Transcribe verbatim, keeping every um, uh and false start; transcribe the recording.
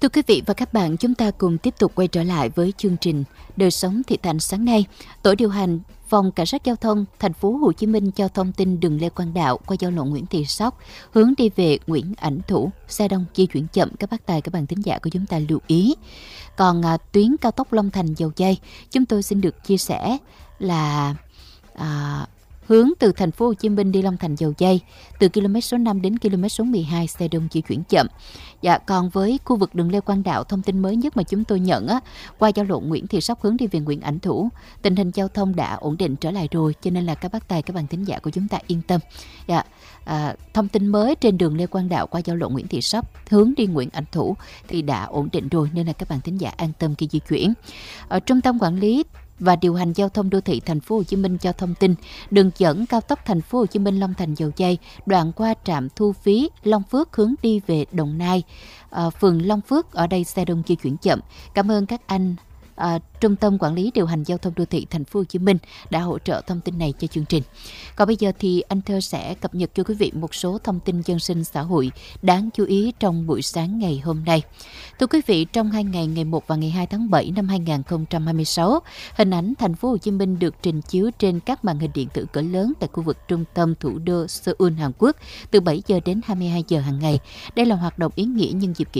Thưa quý vị và các bạn, chúng ta cùng tiếp tục quay trở lại với chương trình Đời sống thị thành sáng nay. Tổ điều hành Phòng Cảnh sát Giao thông Thành phố Hồ Chí Minh cho thông tin đường Lê Quang Đạo qua giao lộ Nguyễn Thị Sóc hướng đi về Nguyễn Ảnh Thủ, xe đông di chuyển chậm. Các bác tài, các bạn thính giả của chúng ta lưu ý. Còn à, tuyến cao tốc Long Thành Dầu Giây, chúng tôi xin được chia sẻ là à, hướng từ Thành phố Hồ Chí Minh đi Long Thành Dầu Giây từ km số năm đến km số mười hai, xe đông di chuyển chậm. Dạ, còn với khu vực đường Lê Quang Đạo, thông tin mới nhất mà chúng tôi nhận á, qua giao lộ Nguyễn Thị Sóc hướng đi về Nguyễn Ảnh Thủ, tình hình giao thông đã ổn định trở lại rồi, cho nên là các bác tài, các bạn thính giả của chúng ta yên tâm. Dạ, à, thông tin mới trên đường Lê Quang Đạo qua giao lộ Nguyễn Thị Sóc hướng đi Nguyễn Ảnh Thủ thì đã ổn định rồi, nên là các bạn thính giả an tâm khi di chuyển. Ở Trung tâm quản lý và điều hành giao thông đô thị Thành phố Hồ Chí Minh cho thông tin đường dẫn cao tốc Thành phố Hồ Chí Minh Long Thành Dầu Giây đoạn qua trạm thu phí Long Phước hướng đi về Đồng Nai, à, phường Long Phước, ở đây xe đông di chuyển chậm. Cảm ơn các anh à, Trung tâm quản lý điều hành giao thông đô thị Thành phố Hồ Chí Minh đã hỗ trợ thông tin này cho chương trình. Còn bây giờ thì anh Thơ sẽ cập nhật cho quý vị một số thông tin dân sinh xã hội đáng chú ý trong buổi sáng ngày hôm nay. Thưa quý vị, trong hai ngày ngày một và ngày hai tháng bảy năm hai nghìn không trăm hai mươi sáu, hình ảnh Thành phố Hồ Chí Minh được trình chiếu trên các màn hình điện tử cỡ lớn tại khu vực trung tâm thủ đô Seoul, Hàn Quốc từ bảy giờ đến hai mươi hai giờ hàng ngày. Đây là hoạt động ý nghĩa nhân dịp kỷ